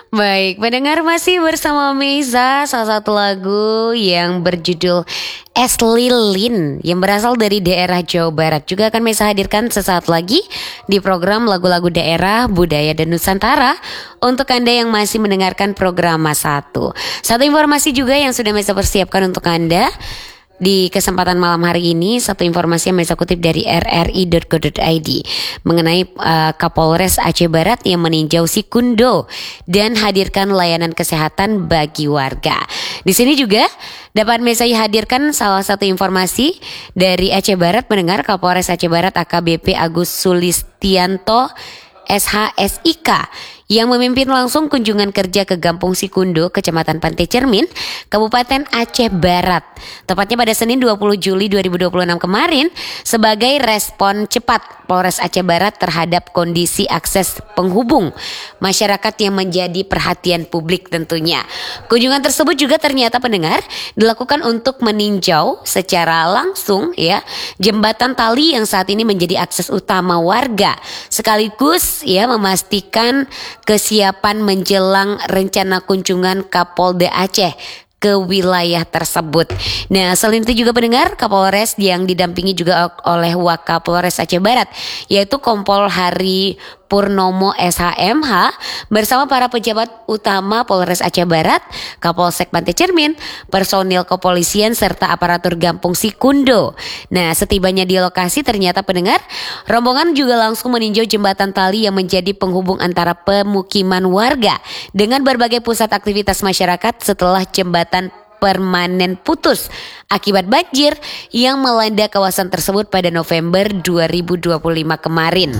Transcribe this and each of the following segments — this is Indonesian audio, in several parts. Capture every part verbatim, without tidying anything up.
Baik, pendengar masih bersama Meiza, salah satu lagu yang berjudul Es Lilin yang berasal dari daerah Jawa Barat juga akan Meiza hadirkan sesaat lagi di program lagu-lagu daerah, budaya dan Nusantara untuk Anda yang masih mendengarkan program Mas Satu. Satu informasi juga yang sudah Meiza persiapkan untuk Anda di kesempatan malam hari ini, satu informasi yang Meiza kutip dari r r i dot go dot i d mengenai uh, Kapolres Aceh Barat yang meninjau Sikundo dan hadirkan layanan kesehatan bagi warga. Di sini juga dapat Meiza hadirkan salah satu informasi dari Aceh Barat, mendengar Kapolres Aceh Barat A K B P Agus Sulistianto S H S I K yang memimpin langsung kunjungan kerja ke Kampung Sikundo, Kecamatan Pantai Cermin, Kabupaten Aceh Barat. Tepatnya pada Senin dua puluh Juli dua ribu dua puluh enam kemarin sebagai respon cepat Polres Aceh Barat terhadap kondisi akses penghubung masyarakat yang menjadi perhatian publik tentunya. Kunjungan tersebut juga ternyata pendengar dilakukan untuk meninjau secara langsung ya jembatan tali yang saat ini menjadi akses utama warga, sekaligus ya memastikan kesiapan menjelang rencana kunjungan Kapolda Aceh ke wilayah tersebut. Nah, selain itu juga pendengar, Kapolres yang didampingi juga oleh Wakapolres Aceh Barat, yaitu Kompol Hari Purnomo S H M H bersama para pejabat utama Polres Aceh Barat, Kapolsek Pantai Cermin, personil kepolisian serta aparatur Kampung Sikundo. Nah, setibanya di lokasi ternyata pendengar, rombongan juga langsung meninjau jembatan tali yang menjadi penghubung antara pemukiman warga dengan berbagai pusat aktivitas masyarakat setelah jembatan permanen putus akibat banjir yang melanda kawasan tersebut pada November dua ribu dua puluh lima kemarin.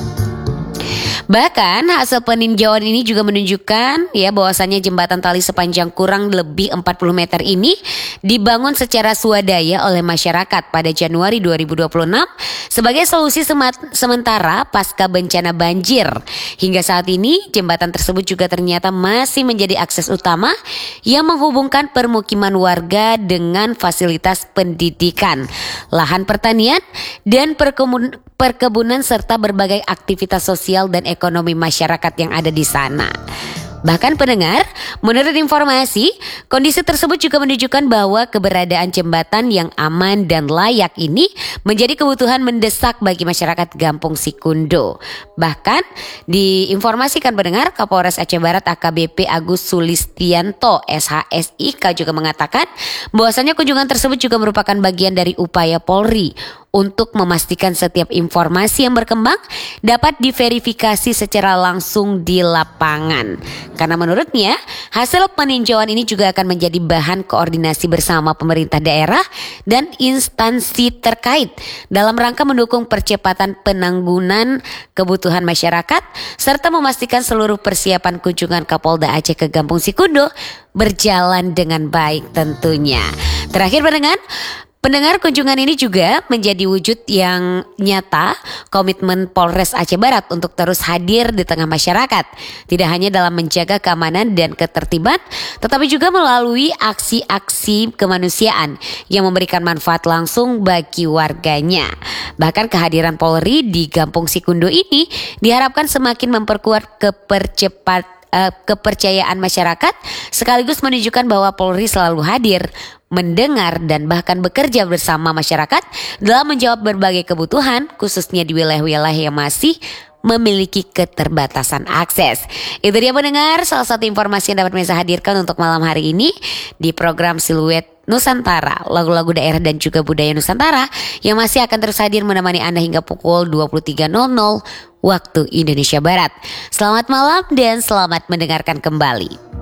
Bahkan hasil peninjauan ini juga menunjukkan ya bahwasannya jembatan tali sepanjang kurang lebih empat puluh meter ini dibangun secara swadaya oleh masyarakat pada Januari dua ribu dua puluh enam sebagai solusi semat- sementara pasca bencana banjir. Hingga saat ini jembatan tersebut juga ternyata masih menjadi akses utama yang menghubungkan permukiman warga dengan fasilitas pendidikan, lahan pertanian dan perkebunan perkebunan serta berbagai aktivitas sosial dan ekonomi masyarakat yang ada di sana. Bahkan pendengar, menurut informasi, kondisi tersebut juga menunjukkan bahwa keberadaan jembatan yang aman dan layak ini menjadi kebutuhan mendesak bagi masyarakat Kampung Sikundo. Bahkan diinformasikan pendengar, Kapolres Aceh Barat A K B P Agus Sulistianto S H S I K juga mengatakan bahwasanya kunjungan tersebut juga merupakan bagian dari upaya Polri untuk memastikan setiap informasi yang berkembang dapat diverifikasi secara langsung di lapangan. Karena menurutnya, hasil peninjauan ini juga akan menjadi bahan koordinasi bersama pemerintah daerah dan instansi terkait dalam rangka mendukung percepatan penanggulangan kebutuhan masyarakat serta memastikan seluruh persiapan kunjungan Kapolda Aceh ke Kampung Sikundo berjalan dengan baik tentunya. Terakhir pendengar, Pendengar, kunjungan ini juga menjadi wujud yang nyata komitmen Polres Aceh Barat untuk terus hadir di tengah masyarakat. Tidak hanya dalam menjaga keamanan dan ketertiban, tetapi juga melalui aksi-aksi kemanusiaan yang memberikan manfaat langsung bagi warganya. Bahkan kehadiran Polri di Kampung Sikundo ini diharapkan semakin memperkuat kepercepat kepercayaan masyarakat sekaligus menunjukkan bahwa Polri selalu hadir, mendengar dan bahkan bekerja bersama masyarakat dalam menjawab berbagai kebutuhan khususnya di wilayah-wilayah yang masih memiliki keterbatasan akses. Itu dia pendengar, salah satu informasi yang dapat Meiza hadirkan untuk malam hari ini di program Siluet Nusantara, lagu-lagu daerah dan juga budaya Nusantara yang masih akan terus hadir menemani Anda hingga pukul dua puluh tiga nol nol waktu Indonesia Barat. Selamat malam dan selamat mendengarkan kembali.